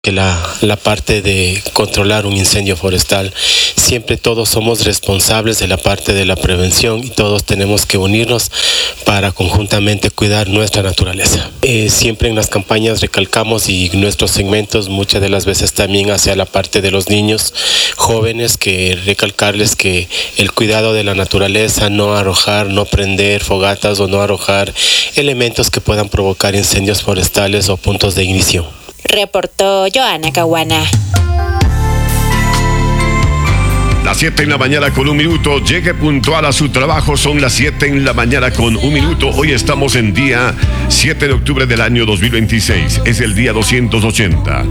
que la parte de controlar un incendio forestal, siempre todos somos responsables de la parte de la prevención y todos tenemos que unirnos para conjuntamente cuidar nuestra naturaleza. Siempre en las campañas recalcamos y nuestros segmentos muchas de las veces también hacia la parte de los niños jóvenes, que recalcarles que el cuidado de la naturaleza, no arrojar, no prender fogatas o no arrojar elementos que puedan provocar incendios forestales o puntos de ignición. Reportó Joana Caguana. Las 7 en la mañana con 1 minuto. Llegue puntual a su trabajo. Son las 7 en la mañana con 1 minuto. Hoy estamos en día 7 de octubre del año 2026. Es el día 280.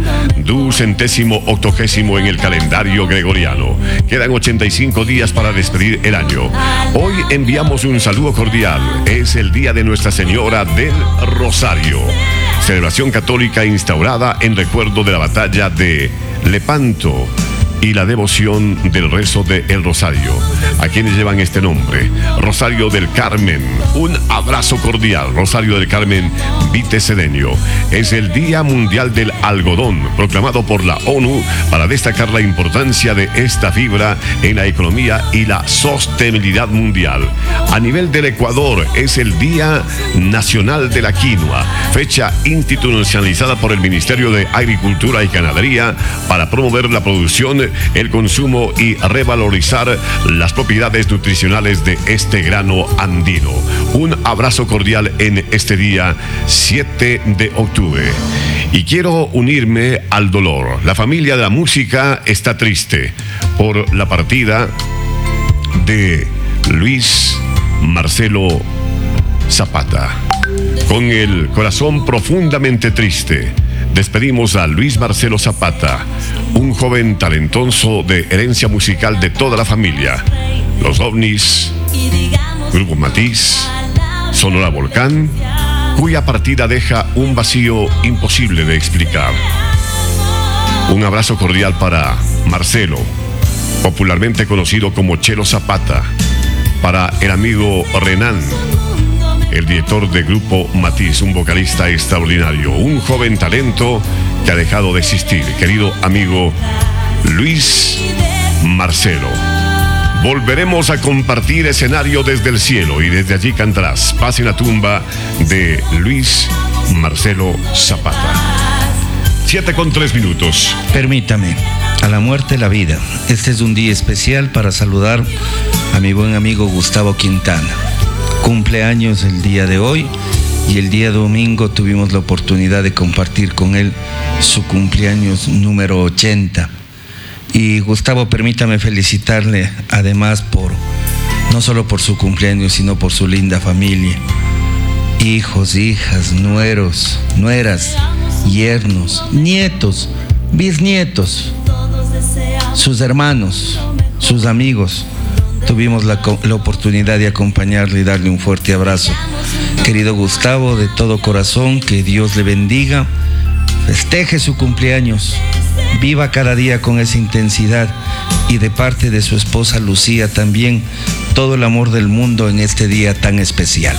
280 en el calendario gregoriano. Quedan 85 días para despedir el año. Hoy enviamos un saludo cordial. Es el día de Nuestra Señora del Rosario. Celebración católica instaurada en recuerdo de la batalla de Lepanto y la devoción del rezo de El Rosario. ¿A quienes llevan este nombre? Rosario del Carmen. Un abrazo cordial. Rosario del Carmen Vite Cedeño. Es el Día Mundial del Algodón, proclamado por la ONU para destacar la importancia de esta fibra en la economía y la sostenibilidad mundial. A nivel del Ecuador, es el Día Nacional de la Quinoa, fecha institucionalizada por el Ministerio de Agricultura y Ganadería para promover la producción, el consumo y revalorizar las propiedades nutricionales de este grano andino. Un abrazo cordial en este día 7 de octubre. Y quiero unirme al dolor. La familia de la música está triste por la partida de Luis Marcelo Zapata. Con el corazón profundamente triste, despedimos a Luis Marcelo Zapata, un joven talentoso de herencia musical de toda la familia. Los OVNIs, Grupo Matiz, Sonora Volcán, cuya partida deja un vacío imposible de explicar. Un abrazo cordial para Marcelo, popularmente conocido como Chelo Zapata, para el amigo Renan, el director de Grupo Matiz, un vocalista extraordinario, un joven talento que ha dejado de existir. Querido amigo Luis Marcelo, volveremos a compartir escenario desde el cielo y desde allí cantarás Paz en la tumba de Luis Marcelo Zapata. 7:03. Permítame, a la muerte la vida. Este es un día especial para saludar a mi buen amigo Gustavo Quintana. Cumpleaños el día de hoy y el día domingo tuvimos la oportunidad de compartir con él su cumpleaños número 80. Y Gustavo, permítame felicitarle además no solo por su cumpleaños, sino por su linda familia. Hijos, hijas, nueros, nueras, yernos, nietos, bisnietos, sus hermanos, sus amigos. Tuvimos la oportunidad de acompañarle y darle un fuerte abrazo. Querido Gustavo, de todo corazón, que Dios le bendiga. Festeje su cumpleaños. Viva cada día con esa intensidad. Y de parte de su esposa Lucía también, todo el amor del mundo en este día tan especial.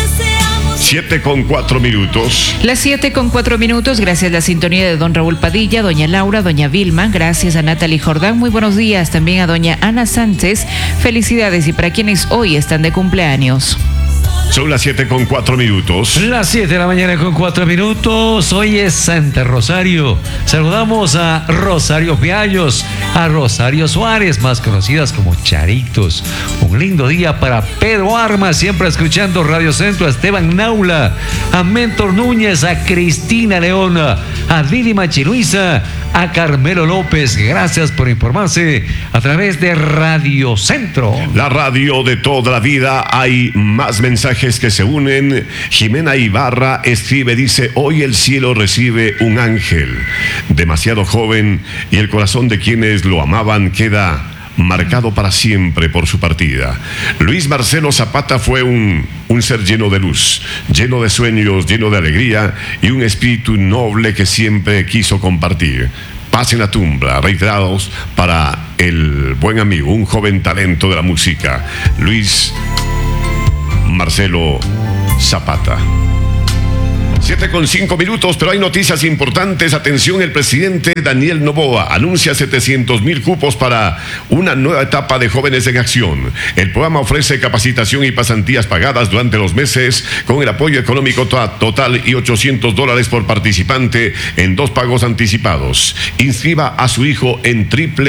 7:04. Las 7:04. Gracias a la sintonía de don Raúl Padilla, doña Laura, doña Vilma. Gracias a Natalie Jordán. Muy buenos días también a doña Ana Sánchez. Felicidades y para quienes hoy están de cumpleaños. Son las 7:04. Las 7 de la mañana con 4 minutos. Hoy es Santa Rosario. Saludamos a Rosario Piallos, a Rosario Suárez, más conocidas como Charitos. Un lindo día para Pedro Armas, siempre escuchando Radio Centro, a Esteban Naula, a Mentor Núñez, a Cristina Leona, a Didi Machiluisa, a Carmelo López. Gracias por informarse a través de Radio Centro. La radio de toda la vida. Hay más mensajes que se unen. Jimena Ibarra escribe, dice: hoy el cielo recibe un ángel demasiado joven y el corazón de quienes lo amaban queda marcado para siempre por su partida. Luis Marcelo Zapata fue un ser lleno de luz, lleno de sueños, lleno de alegría y un espíritu noble que siempre quiso compartir. Paz en la tumba, reiterados para el buen amigo, un joven talento de la música, Luis Marcelo Zapata. 7:05 minutos, pero hay noticias importantes. Atención, el presidente Daniel Noboa anuncia 700,000 cupos para una nueva etapa de Jóvenes en Acción. El programa ofrece capacitación y pasantías pagadas durante los meses con el apoyo económico total y $800 por participante en 2 pagos anticipados. Inscriba a su hijo en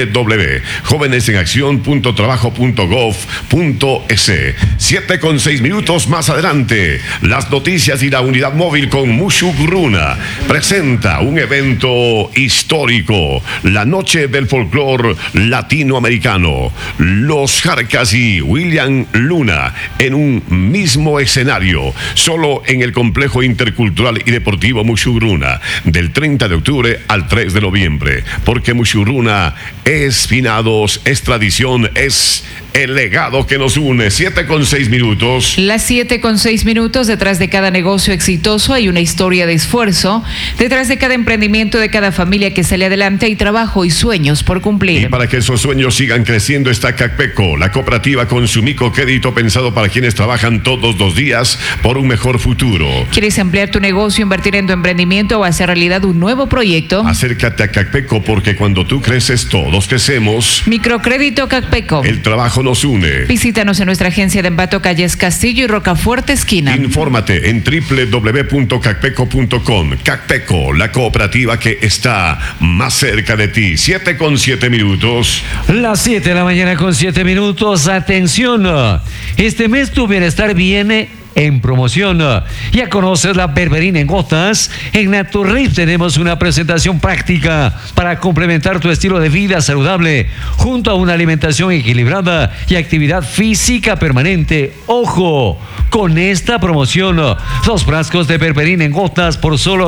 www.jovenesenaccion.trabajo.gov.es. 7:06 minutos más adelante. Las noticias y la unidad móvil con Mushugruna presenta un evento histórico, la Noche del Folclor Latinoamericano. Los Jarcas y William Luna en un mismo escenario, solo en el Complejo Intercultural y Deportivo Mushugruna, del 30 de octubre al 3 de noviembre. Porque Mushugruna es finados, es tradición, es el legado que nos une. 7:06 minutos. Las 7:06 minutos. Detrás de cada negocio exitoso hay una historia de esfuerzo. Detrás de cada emprendimiento, de cada familia que sale adelante, hay trabajo y sueños por cumplir. Y para que esos sueños sigan creciendo está Cacpeco, la cooperativa con su microcrédito pensado para quienes trabajan todos los días por un mejor futuro. ¿Quieres ampliar tu negocio, invertir en tu emprendimiento o hacer realidad un nuevo proyecto? Acércate a Cacpeco, porque cuando tú creces, todos crecemos. Microcrédito Cacpeco. El trabajo nos une. Visítanos en nuestra agencia de Ambato, calles Castillo y Rocafuerte, esquina. Infórmate en www.cacpeco.com. Cacpeco, la cooperativa que está más cerca de ti. 7:07 minutos. Las 7 de la mañana con 7 minutos. Atención, este mes tu bienestar viene en promoción. Ya conoces la berberina en gotas. En Naturlip tenemos una presentación práctica para complementar tu estilo de vida saludable junto a una alimentación equilibrada y actividad física permanente. ¡Ojo! Con esta promoción, 2 frascos de berberina en gotas por solo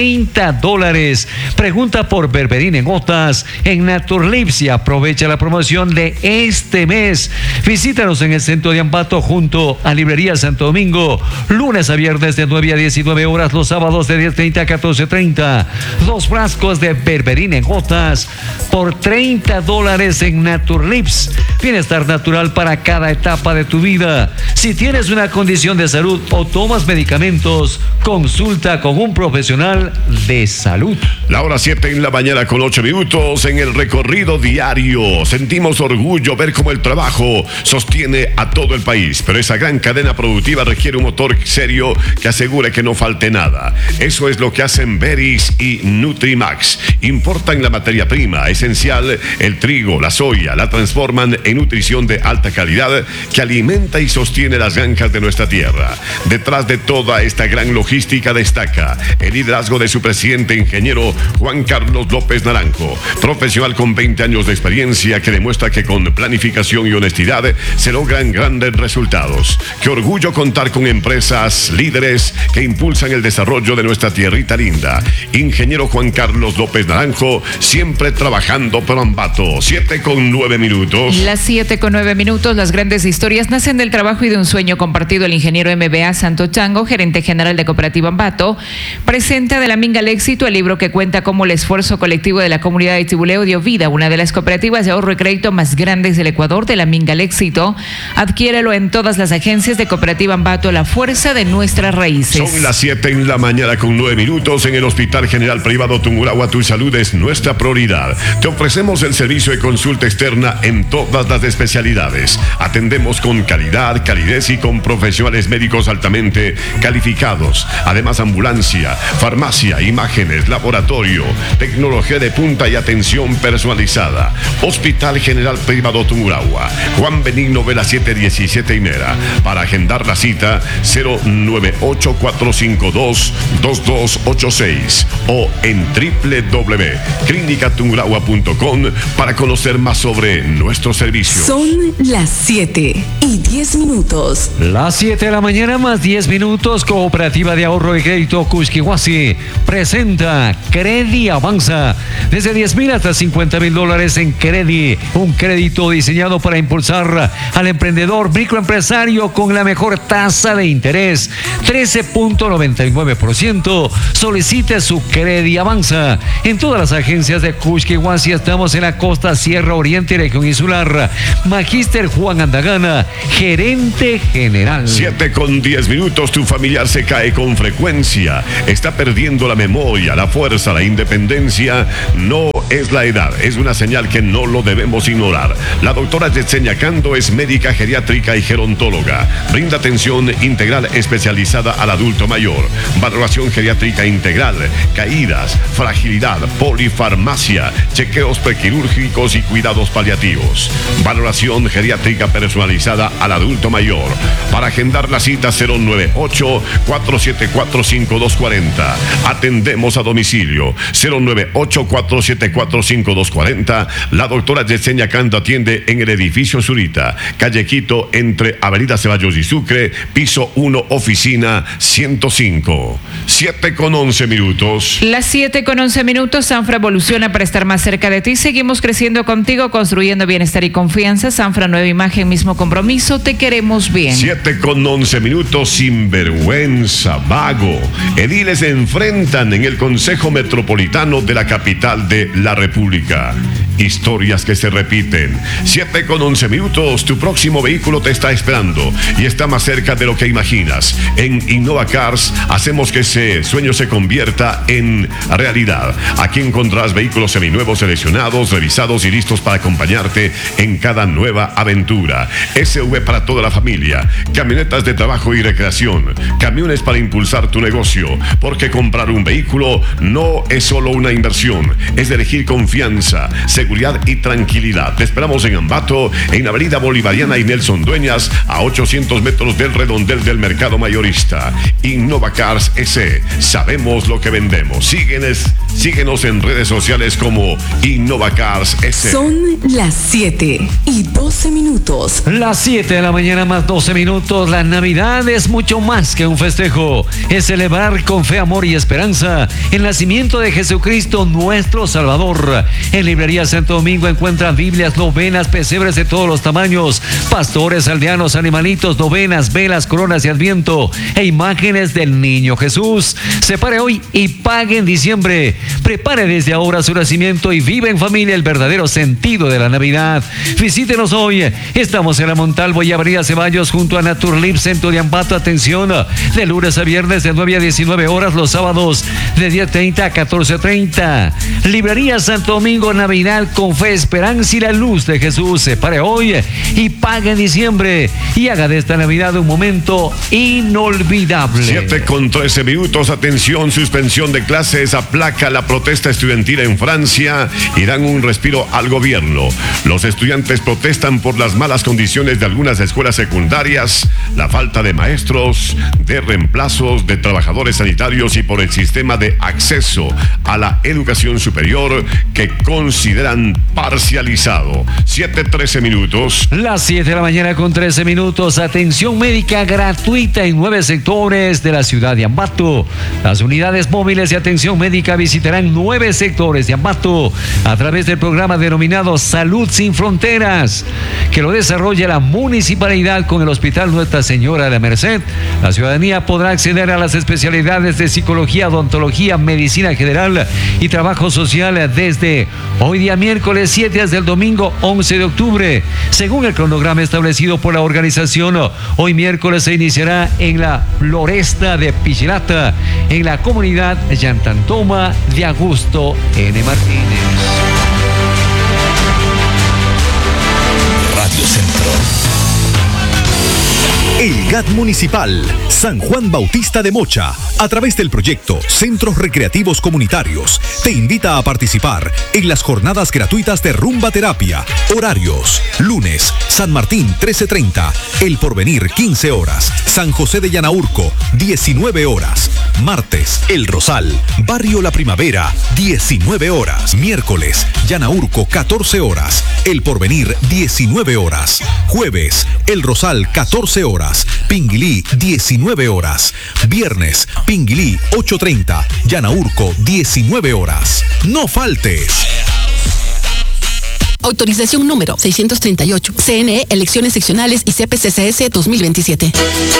$30. Pregunta por berberina en gotas en Naturlip y aprovecha la promoción de este mes. Visítanos en el centro de Ambato junto a Librería Santo Domingo, lunes a viernes de 9 a 19 horas, los sábados de 10:30 a 14:30. 2 frascos de berberina en gotas por $30 en Naturlips. Bienestar natural para cada etapa de tu vida. Si tienes una condición de salud o tomas medicamentos, consulta con un profesional de salud. La hora 7 en la mañana con 8 minutos. En el recorrido diario sentimos orgullo ver cómo el trabajo sostiene a todo el país, pero esa gran cadena productiva requiere un motor serio que asegure que no falte nada. Eso es lo que hacen Beris y Nutrimax. Importan la materia prima esencial, el trigo, la soya, la transforman en nutrición de alta calidad que alimenta y sostiene las granjas de nuestra tierra. Detrás de toda esta gran logística destaca el liderazgo de su presidente, ingeniero Juan Carlos López Naranjo, profesional con 20 años de experiencia que demuestra que con planificación y honestidad se logran grandes resultados. Qué orgullo contar con empresas líderes que impulsan el desarrollo de nuestra tierrita linda. Ingeniero Juan Carlos López Naranjo, siempre trabajando por Ambato. 7:09 minutos. Las 7:09 minutos. Las grandes historias nacen del trabajo y de un sueño compartido. El ingeniero MBA Santo Chango, gerente general de Cooperativa Ambato, presenta De la Minga al Éxito, el libro que cuenta cómo el esfuerzo colectivo de la comunidad de Tibuleo dio vida a una de las cooperativas de ahorro y crédito más grandes del Ecuador. De la Minga al Éxito. Adquiérelo en todas las agencias de Cooperativa Ambato, la fuerza de nuestras raíces. Son las 7 en la mañana con 9 minutos. En el Hospital General Privado Tungurahua, tu salud es nuestra prioridad. Te ofrecemos el servicio de consulta externa en todas las especialidades. Atendemos con calidad, calidez y con profesionales médicos altamente calificados. Además, ambulancia, farmacia, imágenes, laboratorio, tecnología de punta y atención personalizada. Hospital General Privado Tungurahua, Juan Benigno Vela 717 Inera. Para agendar la cita, 098-452-2286 o en www.clinicatungurahua.com para conocer más sobre nuestros servicios. Son las 7:10 minutos. Las 7 de la mañana más 10 minutos. Cooperativa de Ahorro y Crédito Cusquihuasi presenta Credi Avanza. Desde 10,000 hasta 50,000 dólares en Credi. Un crédito diseñado para impulsar al emprendedor microempresario con la mejor tasa de interés, 13.99%. Solicite su Credi Avanza en todas las agencias de Cusquihuasi. Estamos en la costa, Sierra Oriente y región insular. Magíster Juan Andagana, gerente general. 7:10. Tu familiar se cae con frecuencia. Está perdiendo la memoria, la fuerza, la independencia. No es la edad, es una señal que no lo debemos ignorar. La doctora Yesenia Cando es médica geriátrica y gerontóloga. Brinda atención integral especializada al adulto mayor. Valoración geriátrica integral, caídas, fragilidad, polifarmacia, chequeos prequirúrgicos y cuidados paliativos. Valoración geriátrica personalizada al adulto mayor. Para agendar la cita 098-474-5240. Atendemos a domicilio 098-474-5240. La doctora Yesenia Cando atiende en el edificio Zurita, calle Quito, entre Avenida Ceballos y Sucre, piso 1, oficina 105. 7:11. Las 7:11. Sanfra evoluciona para estar más cerca de ti. Seguimos creciendo contigo, construyendo bienestar y confianza. Sanfra, nueva imagen, mismo compromiso. Te queremos bien. 7:11. Sinvergüenza, vago. Ediles se enfrentan en el Consejo Metropolitano de la capital de la República. Historias que se repiten. 7:11. Tu próximo vehículo te está esperando y está más cerca de lo que imaginas. En Innova Cars hacemos que ese sueño se convierta en realidad. Aquí encontrarás vehículos seminuevos seleccionados, revisados y listos para acompañarte en cada nueva aventura. SUV para toda la familia, camionetas de trabajo y recreación, camiones para impulsar tu negocio, porque comprar un vehículo no es solo una inversión, es elegir confianza, seguridad y tranquilidad. Te esperamos en Ambato, en Avenida Bolivariana y Nelson Dueñas, a 800 metros del redondel del mercado mayorista. Innova Cars S. Sabemos lo que vendemos. Síguenos en redes sociales como Innova Cars S. Son las 7:12. Las 7 de la mañana más 12 minutos. La Navidad es mucho más que un festejo. Es celebrar con fe, amor y esperanza el nacimiento de Jesucristo, nuestro Salvador. En Librería Santo Domingo encuentran Biblias, novenas, pesebres de todos los tamaños, pastores, aldeanos, animalitos, novenas, velas, coronas y adviento e imágenes del niño Jesús. Separe hoy y pague en diciembre. Prepare desde ahora su nacimiento y vive en familia el verdadero sentido de la Navidad. Visítenos hoy. Estamos en la Montalvo y Avenida Ceballos junto a Naturlip, centro de Ambato. Atención, de lunes a viernes de 9 a 19 horas, los sábados de 10:30 a 14:30. Librería Santo Domingo, Navidad con fe, esperanza y la luz de Jesús. Separe hoy y pague en diciembre y haga de esta Navidad un momento inolvidable. 7:13. Atención, suspensión de clases aplaca la protesta estudiantil en Francia y dan un respiro al gobierno. Los estudiantes protestan por las malas condiciones de algunas escuelas secundarias, la falta de maestros, de reemplazos, de trabajadores sanitarios y por el sistema de acceso a la educación superior que consideran parcializado. 7:13. Las 7 de la mañana con 13 minutos. Atención médica gratuita en 9 sectores de la ciudad de Ambato. Las unidades móviles de atención médica visitarán 9 sectores de Ambato a través del programa denominado Salud Sin Fronteras, que lo desarrolla la municipalidad con el Hospital Nuestra Señora de la Merced. La ciudadanía podrá acceder a las especialidades de psicología, odontología, medicina general y trabajo social desde hoy día miércoles 7 hasta el domingo 11 de octubre. Según el cronograma establecido por la organización, hoy miércoles se iniciará en la Floresta de Pichilata, en la comunidad Llantantoma de Augusto N. Martínez. Radio Centro. El GAT Municipal San Juan Bautista de Mocha, a través del proyecto Centros Recreativos Comunitarios, te invita a participar en las jornadas gratuitas de rumba terapia. Horarios: lunes, San Martín 13:30, El Porvenir 15 horas, San José de Yanaurco 19 horas, martes, El Rosal, Barrio La Primavera 19 horas, miércoles, Yanaurco 14 horas, El Porvenir 19 horas, jueves, El Rosal 14 horas, Pinguilí 19 horas. Viernes, Pinguilí 8:30, Yanaurco 19 horas. No faltes. Autorización número 638. CNE, Elecciones Seccionales y CPCCS 2027.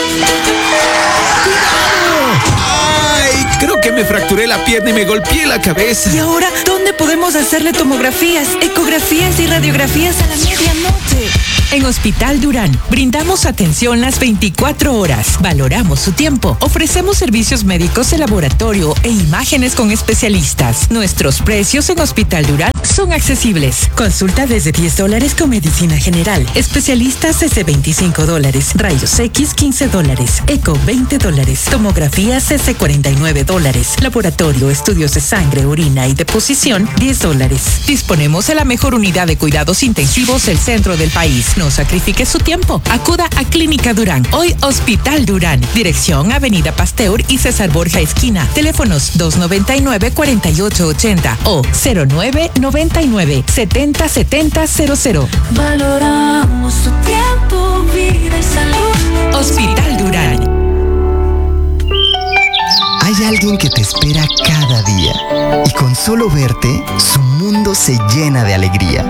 ¡Ay! Creo que me fracturé la pierna y me golpeé la cabeza. ¿Y ahora dónde podemos hacerle tomografías, ecografías y radiografías a la medianoche? En Hospital Durán brindamos atención las 24 horas, valoramos su tiempo, ofrecemos servicios médicos de laboratorio e imágenes con especialistas. Nuestros precios en Hospital Durán son accesibles. Consulta desde $10 con medicina general, especialistas desde $25, rayos X $15, eco $20, tomografías desde $49, laboratorio, estudios de sangre, orina y deposición $10. Disponemos de la mejor unidad de cuidados intensivos del centro del país. No sacrifique su tiempo. Acuda a Clínica Durán. Hoy Hospital Durán. Dirección Avenida Pasteur y César Borja esquina. Teléfonos 299-4880 o 0999-707000. Valoramos tu tiempo, vida y salud. Hospital Durán. Hay alguien que te espera cada día y con solo verte, su mundo se llena de alegría.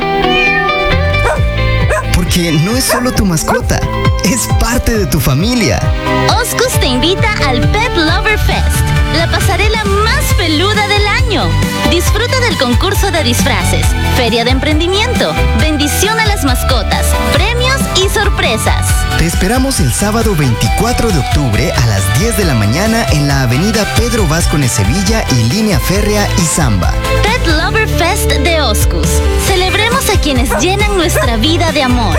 Porque no es solo tu mascota, es parte de tu familia. Oscus te invita al Pet Lover Fest, la pasarela más peluda del año. Disfruta del concurso de disfraces, feria de emprendimiento, bendición a las mascotas, premios y sorpresas. Te esperamos el sábado 24 de octubre a las 10 de la mañana en la avenida Pedro Vázquez Sevilla y línea férrea Izamba. Pet Lover Fest de Oscus. Celebremos a quienes llenan nuestra vida de amor.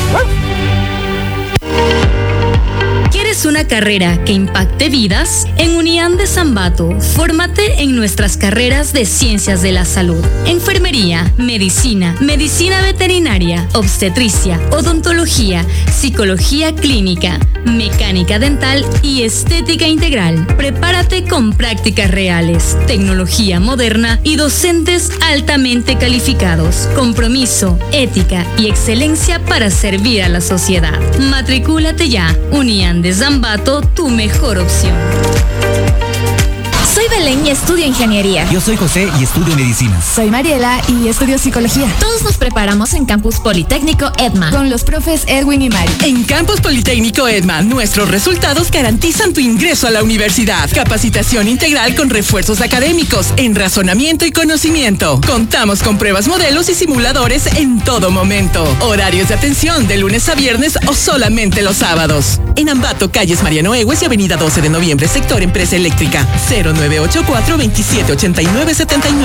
¿Quieres una carrera que impacte vidas? En Unián de Zambato, fórmate en nuestras carreras de Ciencias de la Salud, Enfermería, Medicina, Medicina Veterinaria, Obstetricia, Odontología, Psicología Clínica, Mecánica Dental y Estética Integral. Prepárate con prácticas reales, tecnología moderna y docentes altamente calificados. Compromiso, ética y excelencia para servir a la sociedad. Matricúlate ya. Unián de Zambato, tu mejor opción. Soy Belén y estudio ingeniería. Yo soy José y estudio medicina. Soy Mariela y estudio psicología. Todos nos preparamos en Campus Politécnico EDMA con los profes Edwin y Mari. En Campus Politécnico EDMA, nuestros resultados garantizan tu ingreso a la universidad. Capacitación integral con refuerzos académicos en razonamiento y conocimiento. Contamos con pruebas modelos y simuladores en todo momento. Horarios de atención de lunes a viernes o solamente los sábados. En Ambato, calles Mariano Egues y avenida 12 de noviembre, sector Empresa Eléctrica. 0984-2789-79.